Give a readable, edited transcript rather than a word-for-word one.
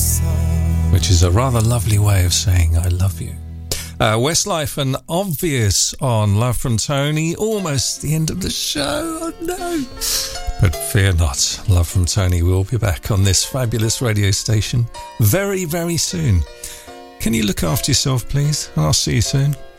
which is a rather lovely way of saying I love you. Westlife and Obvious on Love from Tony. Almost the end of the show. Oh no. But fear not. Love from Tony will be back on this fabulous radio station very, very soon. Can you look after yourself, please? And I'll see you soon.